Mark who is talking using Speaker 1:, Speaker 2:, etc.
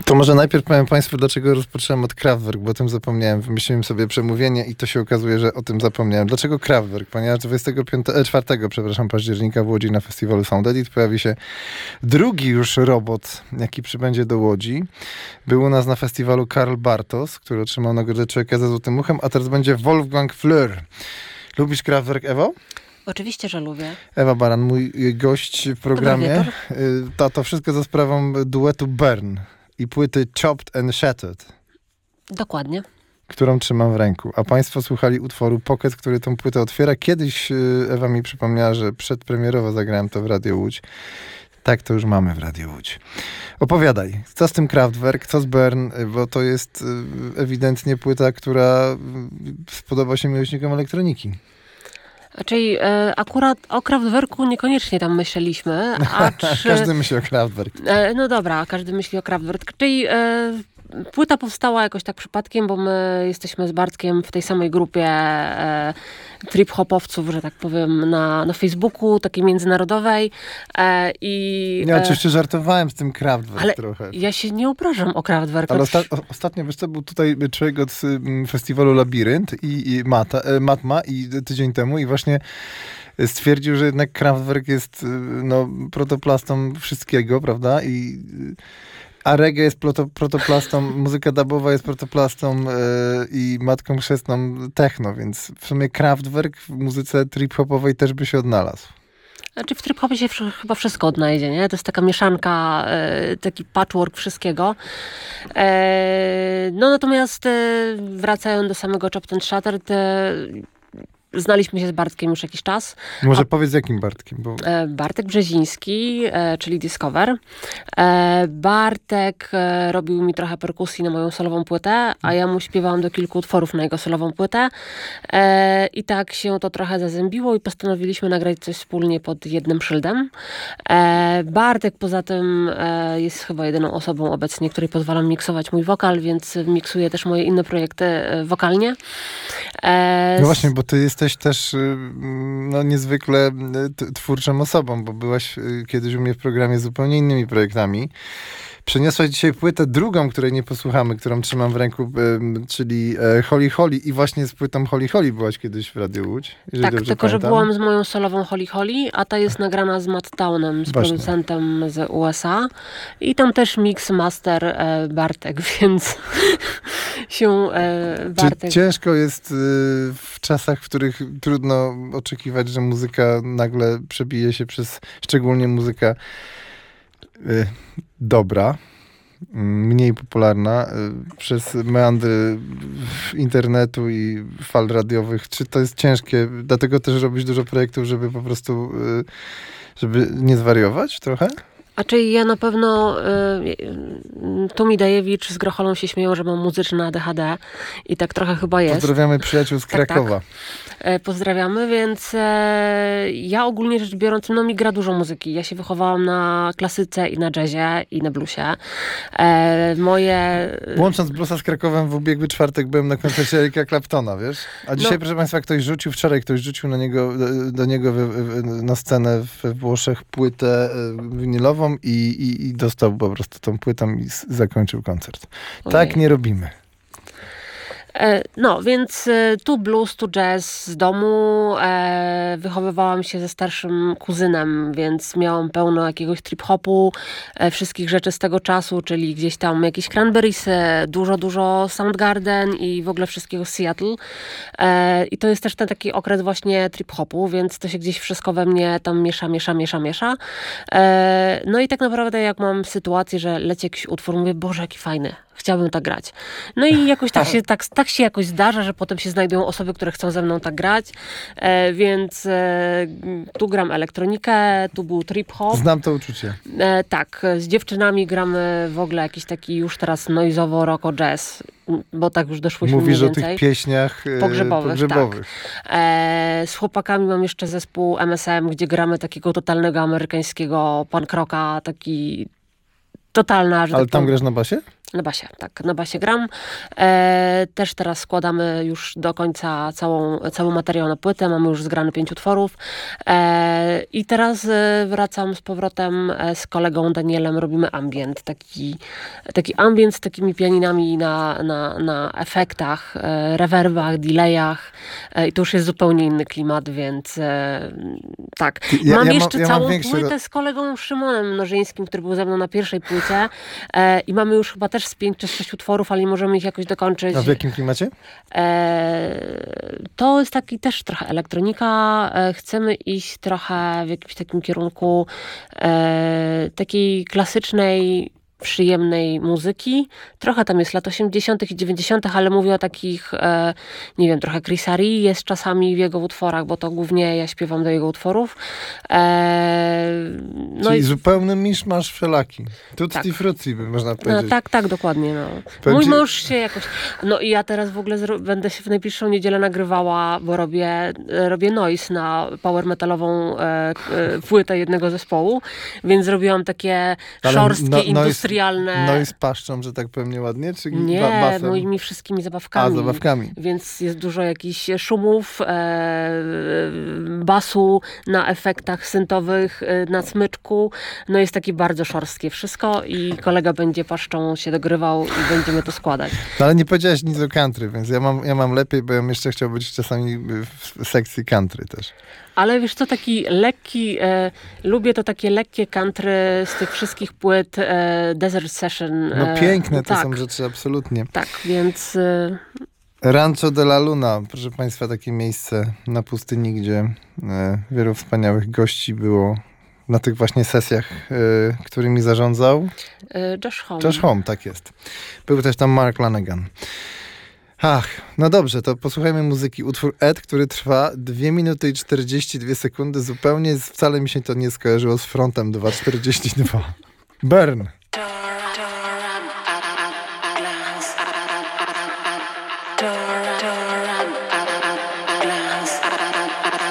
Speaker 1: To może najpierw powiem Państwu, dlaczego rozpocząłem od Kraftwerk, bo o tym zapomniałem. Wymyśliłem sobie przemówienie i to się okazuje, że o tym zapomniałem. Dlaczego Kraftwerk? Ponieważ 4 października w Łodzi na festiwalu Sound Edit pojawi się drugi już robot, jaki przybędzie do Łodzi. Był u nas na festiwalu Karl Bartos, który otrzymał nagrodę Człowieka ze złotym uchem, a teraz będzie Wolfgang Flür. Lubisz Kraftwerk, Ewo?
Speaker 2: Oczywiście, że lubię.
Speaker 1: Ewa Baran, mój gość w programie. To wszystko za sprawą duetu Burn i płyty Chopped and Shattered.
Speaker 2: Dokładnie.
Speaker 1: Którą trzymam w ręku. A Państwo słuchali utworu Pocket, który tą płytę otwiera. Kiedyś Ewa mi przypomniała, że przedpremierowo zagrałem to w Radio Łódź. Tak to już mamy w Radio Łódź. Opowiadaj, co z tym Kraftwerk, co z Burn, bo to jest ewidentnie płyta, która spodoba się miłośnikom elektroniki.
Speaker 2: Czyli akurat o Kraftwerku niekoniecznie tam myśleliśmy.
Speaker 1: Każdy myśli o Kraftwerk.
Speaker 2: No dobra, każdy myśli o Kraftwerk. Czyli płyta powstała jakoś tak przypadkiem, bo my jesteśmy z Bartkiem w tej samej grupie trip-hopowców, że tak powiem, na Facebooku, takiej międzynarodowej.
Speaker 1: Ja oczywiście żartowałem z tym Kraftwerk trochę.
Speaker 2: Ja się nie obrażam o Kraftwerk.
Speaker 1: Ale ostatnio, wiesz co, był tutaj człowiek od festiwalu Labirynt i Matma i tydzień temu i właśnie stwierdził, że jednak Kraftwerk jest protoplastą wszystkiego, prawda? A reggae jest protoplastą, muzyka dubowa jest protoplastą i matką chrzestną techno, więc w sumie Kraftwerk w muzyce trip-hopowej też by się odnalazł.
Speaker 2: Znaczy w trip-hopie się chyba wszystko odnajdzie, nie? To jest taka mieszanka, taki patchwork wszystkiego. Natomiast wracając do samego Chopped and Shattered, znaliśmy się z Bartkiem już jakiś czas.
Speaker 1: Może powiedz jakim Bartkiem? Bo...
Speaker 2: Bartek Brzeziński, czyli Discover. Bartek robił mi trochę perkusji na moją solową płytę, a ja mu śpiewałam do kilku utworów na jego solową płytę. I tak się to trochę zazębiło i postanowiliśmy nagrać coś wspólnie pod jednym szyldem. Bartek poza tym jest chyba jedyną osobą obecnie, której pozwalam miksować mój wokal, więc miksuje też moje inne projekty wokalnie.
Speaker 1: No właśnie, bo ty jesteś też niezwykle twórczą osobą, bo byłaś kiedyś u mnie w programie z zupełnie innymi projektami. Przeniosłaś dzisiaj płytę drugą, której nie posłuchamy, którą trzymam w ręku, czyli Holy Holy i właśnie z płytą Holy Holy byłaś kiedyś w Radiu Łódź.
Speaker 2: Tak, tylko pamiętam. Że byłam z moją solową Holy Holy, a ta jest nagrana z Matt Townem, z producentem z USA i tam też mix master Bartek, więc się Bartek...
Speaker 1: Czy ciężko jest w czasach, w których trudno oczekiwać, że muzyka nagle przebije się przez, szczególnie muzyka dobra, mniej popularna, przez meandry internetu i fal radiowych. Czy to jest ciężkie? Dlatego też robisz dużo projektów, żeby po prostu, żeby nie zwariować trochę?
Speaker 2: A czyli ja na pewno Tumi Dajewicz z Grocholą się śmieją, że mam muzyczne ADHD i tak trochę chyba jest.
Speaker 1: Pozdrawiamy przyjaciół z Krakowa.
Speaker 2: Tak. Pozdrawiamy, więc ja ogólnie rzecz biorąc, mi gra dużo muzyki. Ja się wychowałam na klasyce i na jazzie i na bluesie.
Speaker 1: Łącząc bluesa z Krakowem w ubiegły czwartek byłem na koncercie Erika Claptona, wiesz? A dzisiaj, proszę Państwa, wczoraj ktoś rzucił do niego na scenę we Włoszech płytę winylową i dostał po prostu tą płytą i zakończył koncert. Ojej. Tak nie robimy.
Speaker 2: Więc tu blues, tu jazz z domu. Wychowywałam się ze starszym kuzynem, więc miałam pełno jakiegoś trip-hopu, wszystkich rzeczy z tego czasu, czyli gdzieś tam jakieś Cranberries, dużo Soundgarden i w ogóle wszystkiego z Seattle. I to jest też ten taki okres właśnie trip-hopu, więc to się gdzieś wszystko we mnie tam miesza. No i tak naprawdę jak mam sytuację, że leci jakiś utwór, mówię, Boże, jaki fajny. Chciałabym tak grać. No i jakoś tak się jakoś zdarza, że potem się znajdują osoby, które chcą ze mną tak grać, więc tu gram elektronikę, tu był trip-hop.
Speaker 1: Znam to uczucie.
Speaker 2: Tak, z dziewczynami gramy w ogóle jakiś taki już teraz noizowo rocko jazz, bo tak już doszłyśmy
Speaker 1: Mówisz
Speaker 2: mniej więcej.
Speaker 1: o tych pieśniach pogrzebowych.
Speaker 2: Tak. Z chłopakami mam jeszcze zespół MSM, gdzie gramy takiego totalnego amerykańskiego punk rocka, taki totalna, że
Speaker 1: ale tam grasz na basie?
Speaker 2: Na basie, tak, na basie gram. Też teraz składamy już do końca cały materiał na płytę, mamy już zgrane 5 utworów. I teraz wracam z powrotem z kolegą Danielem, robimy ambient, taki ambient z takimi pianinami na efektach, rewerbach, delayach. I to już jest zupełnie inny klimat, więc tak. Mam jeszcze całą płytę z kolegą Szymonem Nożyńskim, który był ze mną na pierwszej płycie i mamy już chyba też z 5 czy 6 utworów, ale nie możemy ich jakoś dokończyć.
Speaker 1: A w jakim klimacie?
Speaker 2: To jest taki też trochę elektronika. Chcemy iść trochę w jakimś takim kierunku takiej klasycznej, przyjemnej muzyki. Trochę tam jest lat 80. i 90., ale mówię o takich, nie wiem, trochę Chris Ari jest czasami w jego utworach, bo to głównie ja śpiewam do jego utworów.
Speaker 1: Czyli zupełny miszmasz wszelaki. Tutti frutti, by można powiedzieć.
Speaker 2: Tak, dokładnie. No. Mój mąż się jakoś... No i ja teraz w ogóle będę się w najbliższą niedzielę nagrywała, bo robię noise na power metalową płytę jednego zespołu, więc zrobiłam takie szorstkie, industrialne...
Speaker 1: Noise paszczą, że tak powiem, nieładnie? Czy
Speaker 2: nie, moimi wszystkimi zabawkami.
Speaker 1: Zabawkami.
Speaker 2: Więc jest dużo jakichś szumów, basu na efektach syntowych, na smyczku. No jest takie bardzo szorstkie wszystko i kolega będzie paszczą się dogrywał i będziemy to składać.
Speaker 1: No ale nie powiedziałeś nic o country, więc ja mam lepiej, bo ja bym jeszcze chciał być czasami w sekcji country też.
Speaker 2: Ale wiesz co, taki lekki, lubię to takie lekkie country z tych wszystkich płyt Desert Session.
Speaker 1: No piękne to są rzeczy, absolutnie.
Speaker 2: Tak, więc...
Speaker 1: Rancho de la Luna, proszę Państwa, takie miejsce na pustyni, gdzie wielu wspaniałych gości było na tych właśnie sesjach, którymi zarządzał
Speaker 2: Josh Homme.
Speaker 1: Josh Homme, tak jest. Był też tam Mark Lanegan. Ach, no dobrze, to posłuchajmy muzyki. Utwór Ed, który trwa 2 minuty i 42 sekundy. Wcale mi się to nie skojarzyło z Frontem 2:42. Burn.